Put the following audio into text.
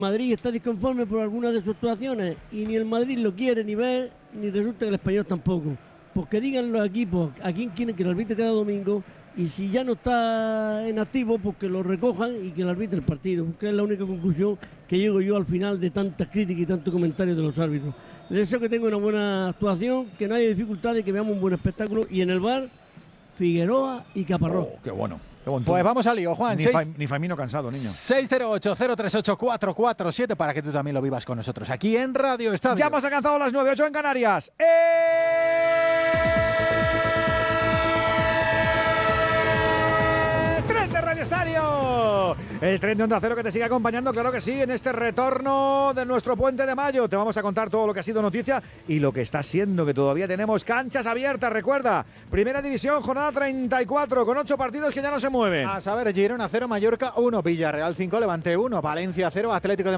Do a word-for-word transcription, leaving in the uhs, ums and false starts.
Madrid está disconforme por algunas de sus actuaciones y ni el Madrid lo quiere ni ver, ni resulta que el Español tampoco. Pues que digan los equipos a quién quieren que lo arbitre cada domingo y si ya no está en activo, pues que lo recojan y que lo arbitre el partido, porque es la única conclusión que llego yo al final de tantas críticas y tantos comentarios de los árbitros. Les deseo que tenga una buena actuación, que no haya dificultades, que veamos un buen espectáculo y en el bar, Figueroa y Caparrós. Oh, qué bueno. Pues vamos al lío, Juan. Ni, seis, fa, ni Famino cansado, niño. seis cero ocho, cero tres ocho, cuatro cuatro siete para que tú también lo vivas con nosotros aquí en Radio Estadio. Ya hemos alcanzado las nueve, ocho en Canarias. ¡Eh! ¡Tren de Radio Estadio! El tren de Onda Cero que te sigue acompañando, claro que sí, en este retorno de nuestro Puente de Mayo. Te vamos a contar todo lo que ha sido noticia y lo que está siendo, que todavía tenemos canchas abiertas. Recuerda, Primera División, jornada treinta y cuatro, con ocho partidos que ya no se mueven. A saber, Girona cero, Mallorca uno, Villarreal cinco, Levante uno, Valencia cero, Atlético de